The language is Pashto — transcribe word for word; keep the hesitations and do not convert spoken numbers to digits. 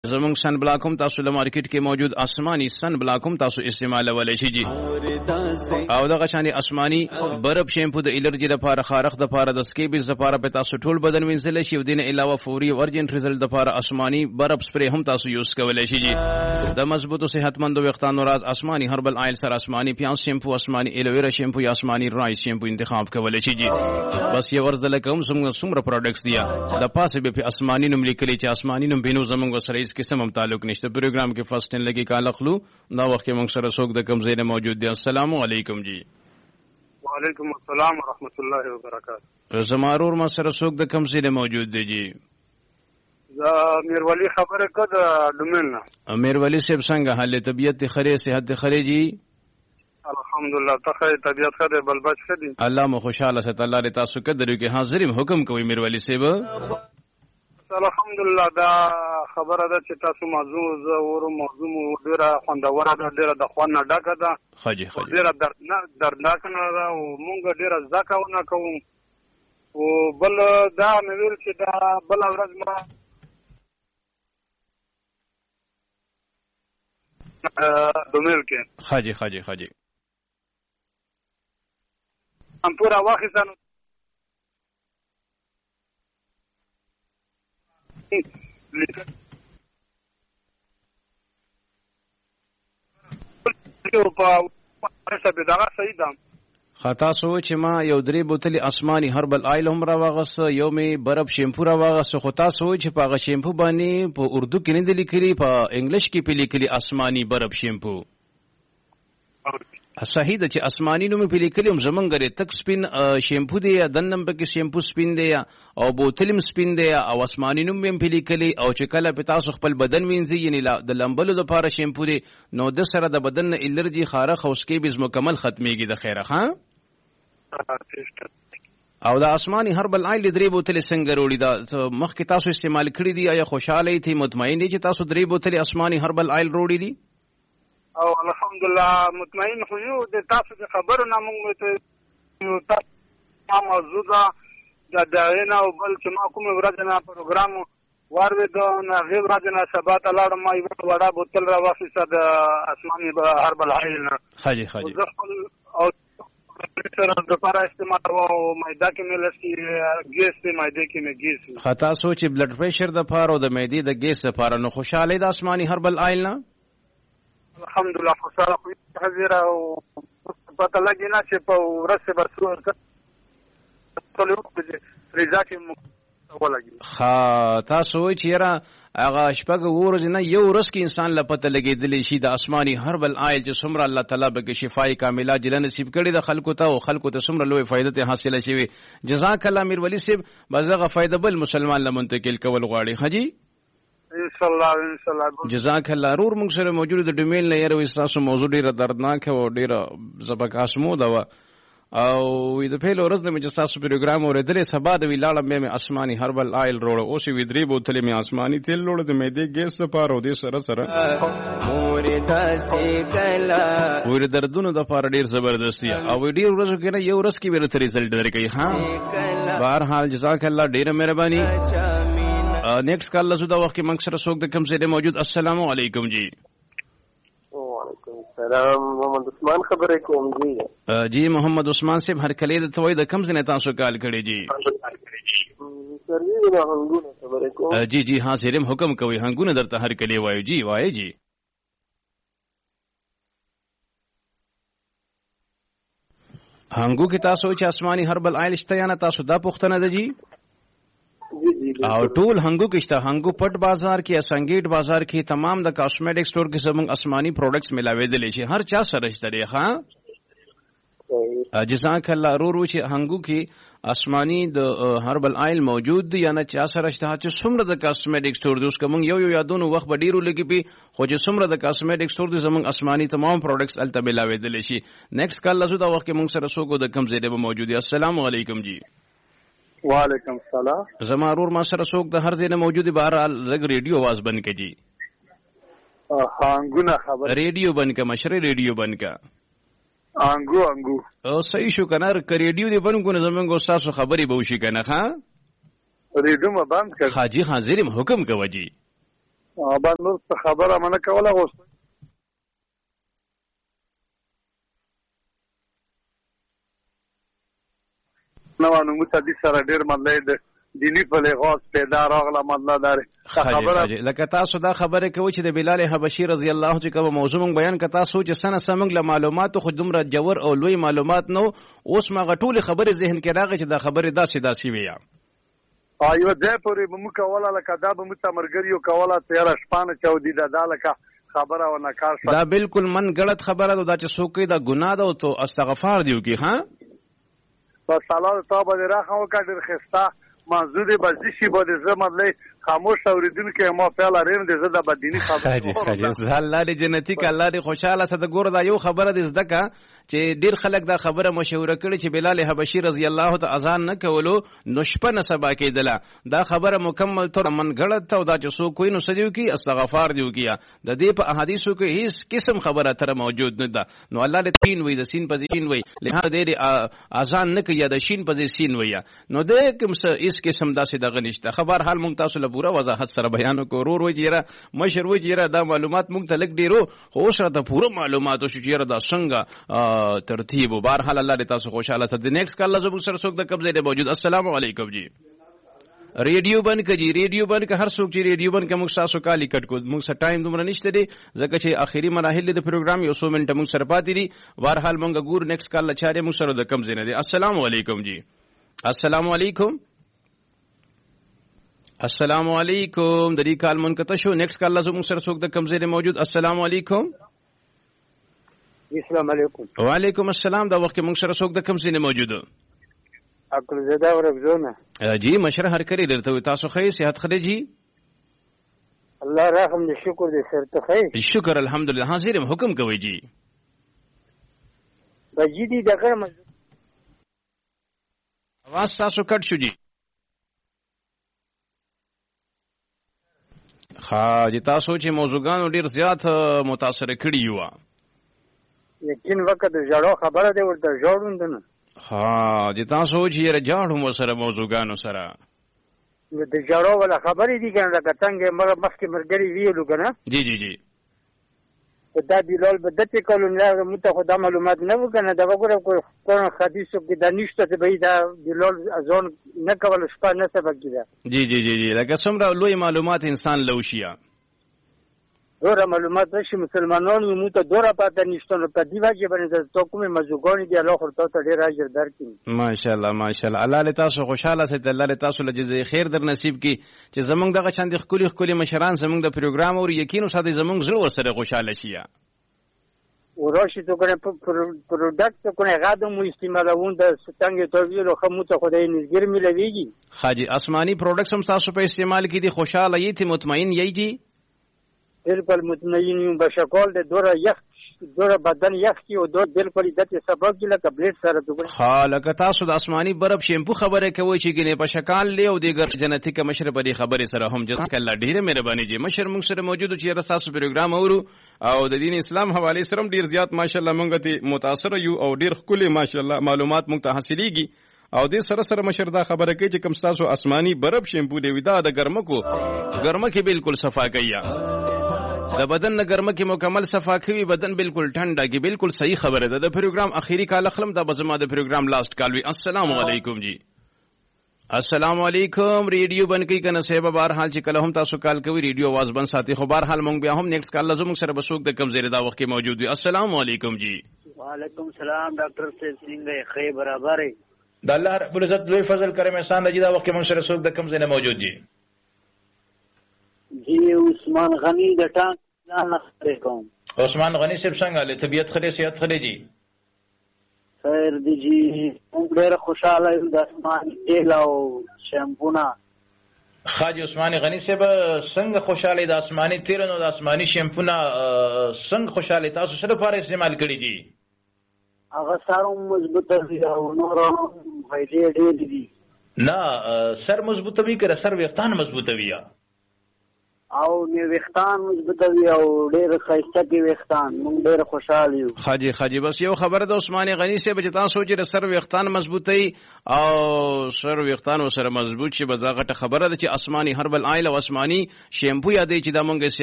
زمونږ سن بلاک هم تاسو له مارکیټ کې موجود آسماني سن بلاک هم تاسو استعمالولی شئ جی. او دغه شانې آسماني برب شیمپو د الرجي لپاره، خارښ دپاره، د سکیبز دپاره په تاسو ټول بدن وینځلی شي. او دې نه علاوه فوري او ارجنټ ریزلټ دپاره آسماني برب سپری هم تاسو یوز کولی شئ جی. د مضبوطو صحتمندو ویښتانو راز آسماني هربل آیل سره آسماني پیاز شیمپو، آسماني ایلوویرا شیمپو یا آسماني رایس شیمپو انتخاب کولی شئ جی. بس یو ورځ دلته کوم زموږ څومره پروډکټس دي د پاسه به په آسماني نوم لیکلي چې آسماني نوم بینو زموږ سره هیڅ قسم هم تعلق نشته. پروګرام کې فرست ټین لګي کال اخلو دا وخت کې موږ سره څوک د کوم ځای نه موجود دي. السلام علیکم جی. وعلیکم السلام ورحمۃ اللہ وبرکاتہ. زمارور ما سره څوک د کوم ځای نه موجود دی جی؟ زه میرولی خبره کړه ډومین نه. میرولی صاحب څنګه حال طبیعت دی خره صحت دی خره جی؟ الحمدلله ته طبیعت خره بل بچ خدي الله مو خوشاله ست الله له تاسو قدر کې حاضریم حکم کوي میرولی صاحب. الحمدلله دا خبره ده چې تاسو موضوع زه ورو موضوع ډیره خوندوره ده، ډیره د خوند نه ډکه ده، خجي خجي ډیره دردناک دردناک نه ده او مونږ ډیره زکه ونه کوو. او بل دا مې ویل چې دا بل ورځ ما دومل کې خجي خجي خجي ام پورا واخیستانو خطا سو چې ما یو درې بوتلې آسماني هربل آیل هم راواغس، یو می برب شیمپو راواغس. خو تاسو چې په هغه شیمپو باندې په اردو کې نه دی لیکلي، په انګلیش کې په لیکلي آسماني برب شیمپو. صحیح ده چې آسماني نوم په لیکلي هم زمونږ لري تک سپین شیمپو دی یا دنم پکې شیمپو سپین دی او بوتلم سپین دی او آسماني نوم هم په لیکلي. او چې کله په تاسو خپل بدن وینځي یعنی د لمبلو لپاره شیمپو دی نو د سره د بدن الرجی خارښ او سکیبز مکمل ختميږي د خیره. ها او د آسماني هربل آیل درې بوتلې څنګه وروړي دا مخکې تاسو استعمال کړی دي؟ آیا خوشاله دي مطمئن دي چې تاسو درې بوتلې آسماني هربل آیل وروړي دي؟ او الحمدلله مطمئن خو یو د تاسو د خبرو نه موږ ته یو تاسو موضوع ده د داینه او بل چې ما کوم ورځ نه پروګرام وارویدو نه غیر ورځ نه سبا ته لاړم ما یو وړه بوتل راواخیسته د آسماني هربل آیل نه. خجي خجي او سره د لپاره استعمال او معده کې ملسي ګیس په معده کې مې ګیس خطا سوچ بلډ پریشر د لپاره او د معدې د ګیس لپاره نو خوشاله د آسماني هربل آیل نه الحمدلله خوشاله خو حاضر او پته لګی نه چې په ورسې برسو ټول په رضا کې ولګي. ها تاسو چې را هغه شپږ ورځې نه یو ورځ کې انسان لا پته لګېدلی شي د آسماني هربل آیل چې څومره الله تعالی به کې شفای کامله جل نصیب کړي د خلکو ته او خلکو ته څومره لوی فائدې حاصله شوي. جزاک الله میر ولی صاحب. بس دغه فائدہ بل مسلمان له منتقل کول غواړي. حجي ان شاء الله ان شاء الله جزاک الله. رور موږ سره موجود د ډیمیل نه یو تاسو موضوع ډیره دردناک او ډیره زبکاسمو دا او وی د پیل ورځ د مې تاسو پروګرام اوریدل سبا د ویلاړم مې آسماني هربل آیل روړ او سی وی درې بوتلې مې آسماني تیل لوړ د مې د ګیس لپاره او د سره سره موردا سي کلا ور دردونو د لپاره ډیر زبردستی او ډیر ورځو کې نه یو ورځ کې ورته ریزلټ درکې. ها بهر حال جزاک الله ډیره مهرباني. نیکسٹ کال لزو دا وخت کې منګ سره څوک د کوم ځای موجود؟ السلام علیکم جی. وعلیکم السلام. محمد عثمان خبرې کوم جی. جی محمد عثمان صاحب هر کله د توي د کوم ځای تاسو کال کړی جی؟ سروي نه هنګونه خبرې کوم. جی جی ها سرم حکم کوي هنګونه درته هر کله وایو جی. وایي جی. هنګو کې تاسو چې آسماني هربل آیل شته یا نه تاسو دا پوښتنه ده جی؟ او ټول هنګو کې شته. هنګو پټ بازار کې اسنګیټ بازار کې تمام د کاسمیټک سٹور کې زموږ آسماني پروډکټس ملاوي شي هر چا سره شته دی. ها جزاک الله. رورو چې هنګو کې آسماني د هربل آیل موجود دی یا نه چا سره شته چې څومره د کاسمیټک سٹور دی اوس کوم یو یو یادونو وخت به ډیرو لګي پی خو چې څومره د کاسمیټک سٹور دی زموږ آسماني تمام پروډکټس الته ملاوي شي. نیکسٹ کال لزو دا وخت کې موږ سره سوګو د کم زیاده موجود دی. السلام علیکم جی. وعلیکم السلام. زمارور ما سره څوک د هر ځای نه موجود بهرحال لګ ریډیو आवाज بند کړي جی. هنګونه خبر ریډیو بند کا مشره ریډیو بند کا انګو انګو او صحیح شو کنه ک ریډیو دی بند کو نه زمونږ استاد خبري به وشي کنه. ها ریډیو ما بند کړ. حاجی حاضرم حکم کوي جی. باندې نور خبره منه کوله غوښته نو نو متدي سره ډیر مطلب دینی په لغاز پیدا راغله مطلب دار خبره لکه تاسو دا خبره کوي چې د بلال حبشي رضی الله عنه چې کوم موضوع مونږ بیان کړه تاسو چې سنه سمنګ له معلومات خو دومره جوور او لوی معلومات نو اوس ما غټول خبره ذهن کې راغی چې دا خبره داسې داسې وي ایو ځای پورې به موږ کوله لکه دا به موږ مرګریو کوله تیاره شپانه چودي دا لکه خبره ونه کار دا بالکل من غلط خبره ده دا چې څوک دا ګناه ده او تو استغفار دیو کی ها بس الله توبه دې راخو کډر خستا منظور بازی شي بده زه مطلب خاموش اوریدونکو ما فعلا ریم دې زه د بدینی خبره حاجی حاجی الله دې جنتی ک الله دې خوشاله ست ګور دا یو خبره دې زده کا چې ډیر خلک دا خبره مشوره کړي چې بلال حبشي رضی الله تعالی اذان نه کولو نشپه نه سبا کېدله دا خبره مکمل تر من غلط ته دا چې سو کوئی نو سدیو کی استغفار دیو کیا د دې په احادیثو کې هیڅ قسم خبره تر موجود نه ده نو الله دې تین وای د سین په سین وای له دې اذان نه کوي د شین په سین وای نو دې کوم څه هیڅ قسم داسې دغه نشته خبر حال مونږ تاسو له پوره وضاحت سره بیان وکړو ورو وجیره مشر وجیره دا معلومات مونږ ته لګ ډیرو خو سره ته پوره معلومات شو چې دا څنګه ترتیب و بهرحال الله دې تاسو خوشاله ته د نیکست کال زبر سره څوک د قبضه دې موجود السلام علیکم جی ریډیو بند کړي ریډیو بند ک هر څوک چې ریډیو بند ک موږ تاسو کالی کټ کو موږ سره ټایم دومره نشته دي ځکه چې اخیری مراحل د پروګرام یو څو منټه موږ سره پاتې دي بهرحال موږ ګور نیکست کال لچاره موږ سره د قبضه نه دي السلام علیکم جی السلام علیکم السلام علیکم د دې کال منقطع شو نیکست کال لازم سره څوک د قبضه نه موجود السلام علیکم السلام علیکم وعلیکم السلام دا وخت موږ سره څوک د کوم څه نه موجود عقل زده ورغزونه جی مشره هر کړی درته تاسو خې صحت خره جی الله رحم دې شکر دې سر ته خې شکر الحمدلله حاضر حکم کوي جی بجیدی دغه اواز تاسو کټ شو جی ها جی تاسو چې موضوعګانو ډیر زیات متاثر کړي یو یقین وخت جوړو خبره دې ورته جوړوند نه ها د تاسو چې رجاړو مو سره موضوعګانو سره د جوړو ولا خبرې دي کنه دا څنګه مر مخکې مرګري ویلو کنه جی جی جی دا بلال بدته کولو نه مت خو معلومات نه وکنه دا وګوره کوم حدیثو کې د نشته ته به دا بلال ازون نه کول شپه نه سبق کیده جی جی جی جی لکه څومره لوی معلومات انسان لوشیا دورا معلومات راشي مسلمانانو مو ته دورا پاتې نشته نو په دی واجب باندې ته کومه مزګونی دی الله خو ته ډیر اجر درکړي ماشاءالله ماشاءالله الله له تاسو خوشاله سي الله له تاسو له جزای خیر در نصیب کی چې زمونږ دغه چاند خولي خولي مشران زمونږ د پروګرام او یقین ساده زمونږ زړه سره خوشاله شي وراشي تو کنه پروډکټ کنه غاډو مو استعمالون د څنګه تو ویلو خمو ته خدای نزګر ملويږي حاجی آسمانی پروډکټس هم تاسو په استعمال کې دي خوشاله یې ته مطمئن یې جی بالکل مطمئن یم بشکل د دوره یخ دوره بدن یخ کی او دوه بالکل د څه سبب کې لکه بلیډ سره دوه خالق تاسو د آسمانی برب شیمپو خبره کوي چې ګنې په شکال له او دیګر جنتیک مشر په دې خبره سره هم جزاک الله ډیره مهرباني جی مشر موږ سره موجود چې تاسو پروګرام اورو او د دین اسلام حواله سره ډیر زیات ماشاءالله موږ ته متاثر یو او ډیر خولي ماشاءالله معلومات موږ ته حاصلېږي او دې سره سره مشر دا خبره کوي چې کوم تاسو آسمانی برب شیمپو دی ودا د ګرمکو ګرمکه بالکل صفا کوي د بدن نه ګرمه کې مکمل صفا کوي بدن بالکل ټنډه کې بالکل صحیح خبره ده د پروګرام اخیری کال خلم دا بزما د پروګرام لاست کال وی السلام علیکم جی السلام علیکم ریډیو بن کې کنه سیبه بهر حال چې کله هم تاسو کال کوي ریډیو आवाज بن ساتي خو بهر حال مونږ بیا هم نیکست کال لازم سره بسوک د کم زیره دا وخت کې موجود وي السلام علیکم جی وعلیکم السلام ډاکټر څنګه خیر برابر د الله رب العزت لوی فضل کرم احسان دی دا وخت کې مونږ سره سوک د کم زیره موجود جی جی عثمان غنی د ټانک علیکم عثمان غنی صاحب څنګه له طبیعت خره صحت خره جی خیر دی جی موږ ډېر خوشاله یو د اسمان تیل او شیمپونا خاج عثمان غنی صاحب څنګه خوشاله د اسماني تیل او د اسماني شیمپونا څنګه خوشاله تاسو سره لپاره استعمال کړی جی هغه سره مضبوطه دی او نور فائدې ډېرې دي نه سر مضبوطه وی کړه سر وختان مضبوطه وی او نه وختان مضبوطوي او ډېر ښایسته کې وختان موږ ډېر خوشاله یو. خاجي خاجي بس یو خبره د عثمان غنی صاحب چې تاسو چې سر وختان مضبوطي او سر وختان سره مضبوط شي به دا غټه خبره ده چې آسماني هربل آیل او آسماني شیمپو یادې چې دا مونږه